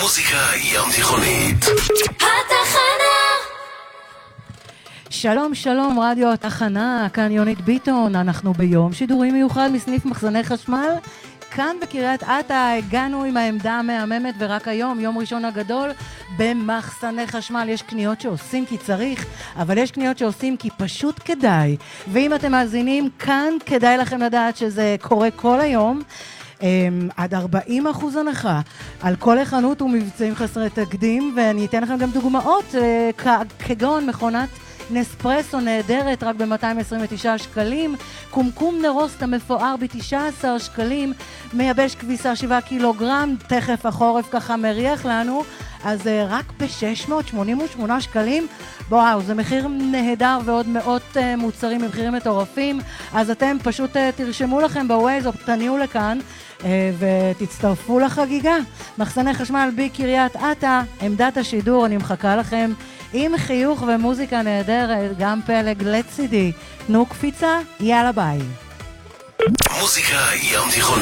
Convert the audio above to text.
מוזיקה ים תיכונית. התחנה. שלום שלום, רדיו התחנה, כאן יונית ביטון. אנחנו ביום שידורים מיוחד מסניף מחסני חשמל כאן בקריית אתא. הגענו עם העמדה המהממת, ורק היום, יום ראשון הגדול, במחסני חשמל יש קניות שעושים כי צריך, אבל יש קניות שעושים כי פשוט כדאי. ואם אתם מאזינים כאן, כדאי לכם לדעת שזה קורה כל היום. עד 40% הנחה על כל החנות ומבצעים חסרי תקדים, ואני אתן לכם גם דוגמאות כגון מכונת נספרסו נהדרת רק ב-229 שקלים, קומקום נרוסט המפואר ב-19 שקלים, מייבש כביסה 7 קילוגרם, תכף החורף ככה מריח לנו, אז רק ב-688 שקלים. וואו, זה מחיר נהדר, ועוד מאות מוצרים במחירים מטורפים. אז אתם פשוט תרשמו לכם בווייז או תניעו לכאן ותצטרפו לחגיגה. מחסני חשמל בקריית אתא, עמדת השידור, אני מחכה לכם עם חיוך ומוזיקה נהדרת, גם פלג לצידי. תנו קפיצה, יאללה ביי. מוזיקה ים תיכונית.